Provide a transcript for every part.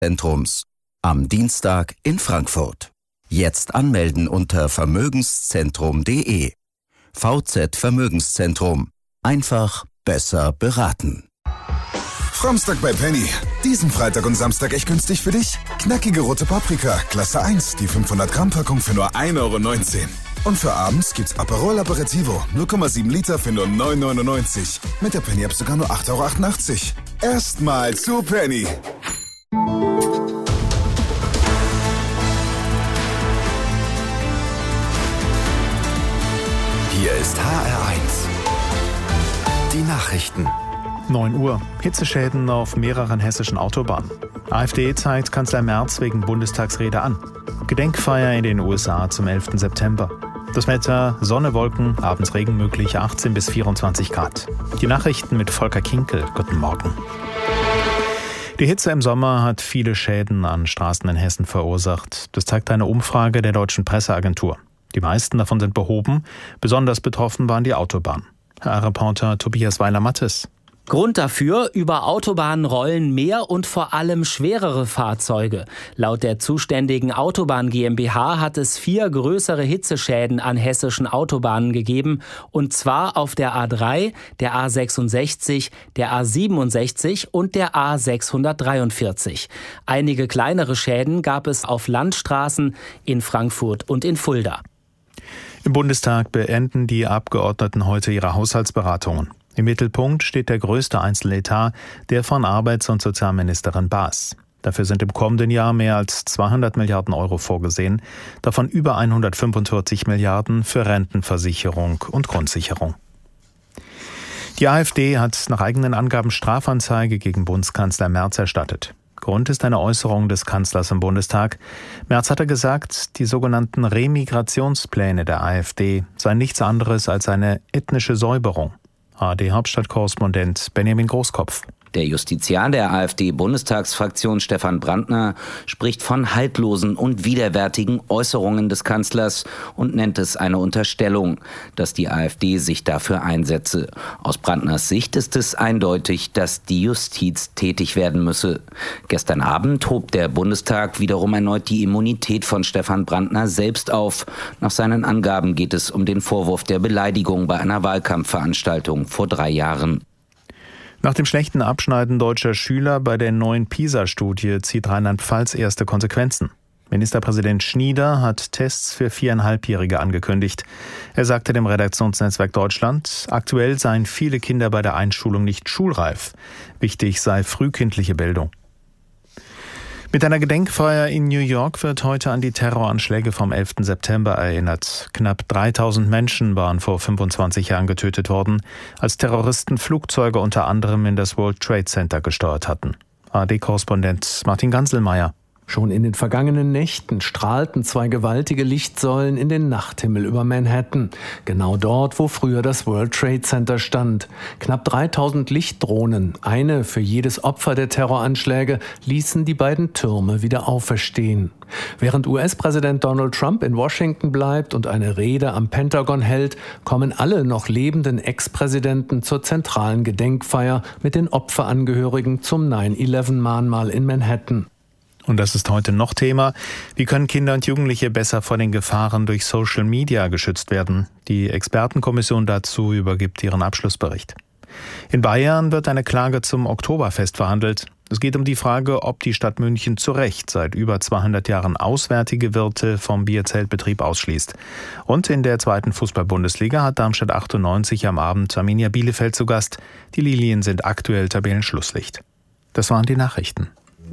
Vermögenszentrums. Am Dienstag in Frankfurt. Jetzt anmelden unter vermögenszentrum.de. VZ Vermögenszentrum. Einfach besser beraten. Framstag bei Penny. Diesen Freitag und Samstag echt günstig für dich. Knackige rote Paprika, Klasse 1, die 500 Gramm Packung für nur 1,19 €. Und für abends gibt's Aperol Aperitivo, 0,7 Liter für nur 9,99 €. Mit der Penny App sogar nur 8,88 €. Erstmal zu Penny. Hier ist HR1. Die Nachrichten. 9 Uhr. Hitzeschäden auf mehreren hessischen Autobahnen. AfD zeigt Kanzler Merz wegen Bundestagsrede an. Gedenkfeier in den USA zum 11. September. Das Wetter: Sonne, Wolken, abends Regen möglich, 18 bis 24 Grad. Die Nachrichten mit Volker Kinkel. Guten Morgen. Die Hitze im Sommer hat viele Schäden an Straßen in Hessen verursacht. Das zeigt eine Umfrage der Deutschen Presseagentur. Die meisten davon sind behoben. Besonders betroffen waren die Autobahnen. HR-Reporter Tobias Weiler-Mattes. Grund dafür: über Autobahnen rollen mehr und vor allem schwerere Fahrzeuge. Laut der zuständigen Autobahn GmbH hat es 4 größere Hitzeschäden an hessischen Autobahnen gegeben. Und zwar auf der A3, der A66, der A67 und der A643. Einige kleinere Schäden gab es auf Landstraßen in Frankfurt und in Fulda. Im Bundestag beenden die Abgeordneten heute ihre Haushaltsberatungen. Im Mittelpunkt steht der größte Einzeletat, der von Arbeits- und Sozialministerin Baas. Dafür sind im kommenden Jahr mehr als 200 Milliarden € vorgesehen, davon über 145 Milliarden für Rentenversicherung und Grundsicherung. Die AfD hat nach eigenen Angaben Strafanzeige gegen Bundeskanzler Merz erstattet. Grund ist eine Äußerung des Kanzlers im Bundestag. Merz hatte gesagt, die sogenannten Remigrationspläne der AfD seien nichts anderes als eine ethnische Säuberung. ARD-Hauptstadtkorrespondent Benjamin Großkopf. Der Justiziar der AfD-Bundestagsfraktion Stefan Brandner spricht von haltlosen und widerwärtigen Äußerungen des Kanzlers und nennt es eine Unterstellung, dass die AfD sich dafür einsetze. Aus Brandners Sicht ist es eindeutig, dass die Justiz tätig werden müsse. Gestern Abend hob der Bundestag wiederum erneut die Immunität von Stefan Brandner selbst auf. Nach seinen Angaben geht es um den Vorwurf der Beleidigung bei einer Wahlkampfveranstaltung vor 3 Jahren. Nach dem schlechten Abschneiden deutscher Schüler bei der neuen PISA-Studie zieht Rheinland-Pfalz erste Konsequenzen. Ministerpräsident Schnieder hat Tests für 4,5-Jährige angekündigt. Er sagte dem Redaktionsnetzwerk Deutschland, aktuell seien viele Kinder bei der Einschulung nicht schulreif. Wichtig sei frühkindliche Bildung. Mit einer Gedenkfeier in New York wird heute an die Terroranschläge vom 11. September erinnert. Knapp 3000 Menschen waren vor 25 Jahren getötet worden, als Terroristen Flugzeuge unter anderem in das World Trade Center gesteuert hatten. ARD-Korrespondent Martin Ganselmeier. Schon in den vergangenen Nächten strahlten 2 gewaltige Lichtsäulen in den Nachthimmel über Manhattan. Genau dort, wo früher das World Trade Center stand. Knapp 3000 Lichtdrohnen, eine für jedes Opfer der Terroranschläge, ließen die beiden Türme wieder auferstehen. Während US-Präsident Donald Trump in Washington bleibt und eine Rede am Pentagon hält, kommen alle noch lebenden Ex-Präsidenten zur zentralen Gedenkfeier mit den Opferangehörigen zum 9/11-Mahnmal in Manhattan. Und das ist heute noch Thema. Wie können Kinder und Jugendliche besser vor den Gefahren durch Social Media geschützt werden? Die Expertenkommission dazu übergibt ihren Abschlussbericht. In Bayern wird eine Klage zum Oktoberfest verhandelt. Es geht um die Frage, ob die Stadt München zu Recht seit über 200 Jahren auswärtige Wirte vom Bierzeltbetrieb ausschließt. Und in der 2. Fußball-Bundesliga hat Darmstadt 98 am Abend Arminia Bielefeld zu Gast. Die Lilien sind aktuell Tabellenschlusslicht. Das waren die Nachrichten.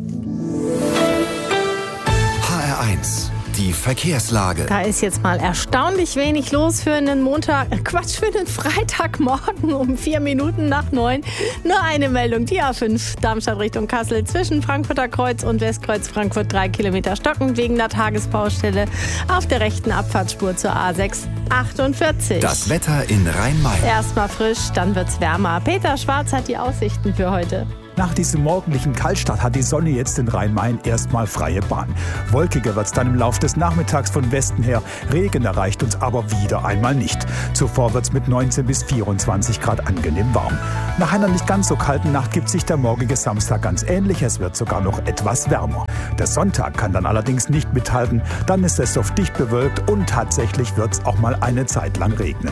HR1, die Verkehrslage. Da ist jetzt mal erstaunlich wenig los für einen für einen Freitagmorgen um 4 Minuten nach 9. Nur eine Meldung, die A5 Darmstadt Richtung Kassel zwischen Frankfurter Kreuz und Westkreuz Frankfurt 3 Kilometer stockend wegen der Tagesbaustelle auf der rechten Abfahrtsspur zur A6 48. Das Wetter in Rhein-Main. Erstmal frisch, dann wird's wärmer. Peter Schwarz hat die Aussichten für heute. Nach diesem morgendlichen Kaltstart hat die Sonne jetzt in Rhein-Main erstmal freie Bahn. Wolkiger wird es dann im Laufe des Nachmittags von Westen her. Regen erreicht uns aber wieder einmal nicht. Zuvor wird es mit 19 bis 24 Grad angenehm warm. Nach einer nicht ganz so kalten Nacht gibt sich der morgige Samstag ganz ähnlich. Es wird sogar noch etwas wärmer. Der Sonntag kann dann allerdings nicht mithalten. Dann ist es oft dicht bewölkt und tatsächlich wird es auch mal eine Zeit lang regnen.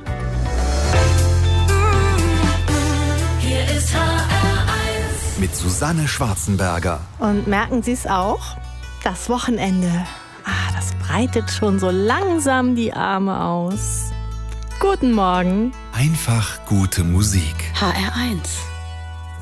Hier ist HR1 mit Susanne Schwarzenberger. Und merken Sie es auch? Das Wochenende, das breitet schon so langsam die Arme aus. Guten Morgen. Einfach gute Musik. HR1